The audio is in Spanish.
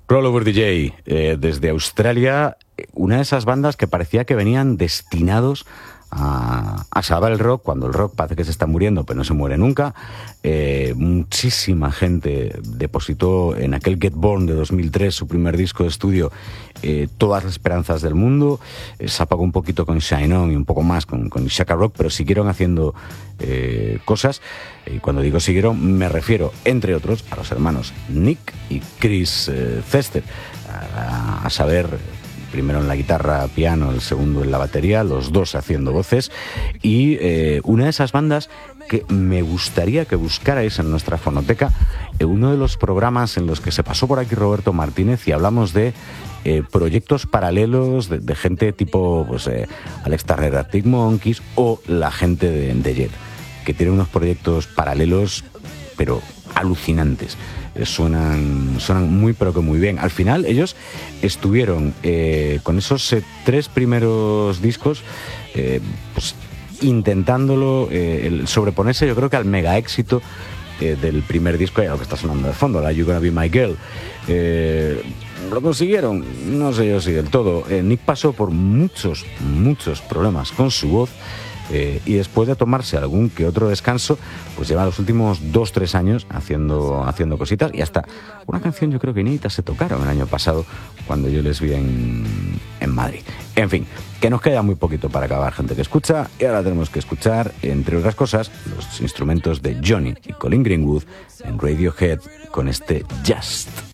Rollover DJ, desde Australia, una de esas bandas que parecía que venían destinados a salvar el rock, cuando el rock parece que se está muriendo, pero no se muere nunca. Muchísima gente depositó en aquel Get Born de 2003, su primer disco de estudio, todas las esperanzas del mundo. Se apagó un poquito con Shine On y un poco más con Shaka Rock, pero siguieron haciendo cosas. Y cuando digo siguieron, me refiero, entre otros, a los hermanos Nick y Chris Cester, a saber, primero en la guitarra, piano, el segundo en la batería, los dos haciendo voces. Y una de esas bandas que me gustaría que buscarais en nuestra fonoteca, uno de los programas en los que se pasó por aquí Roberto Martínez y hablamos de proyectos paralelos de gente tipo Alex Turner, Arctic Monkeys, o la gente de Jet, que tiene unos proyectos paralelos pero alucinantes. Suenan muy pero que muy bien. Al final ellos estuvieron con esos 3 primeros discos pues intentándolo sobreponerse, yo creo que al mega éxito del primer disco, lo que está sonando de fondo, la You Gonna Be My Girl. ¿Lo consiguieron? No sé yo si del todo. Nick pasó por muchos problemas con su voz, y después de tomarse algún que otro descanso, pues lleva los últimos 2-3 años haciendo cositas, y hasta una canción yo creo que inédita se tocaron el año pasado cuando yo les vi en Madrid. En fin, que nos queda muy poquito para acabar, gente que escucha, y ahora tenemos que escuchar, entre otras cosas, los instrumentos de Johnny y Colin Greenwood en Radiohead con este Just.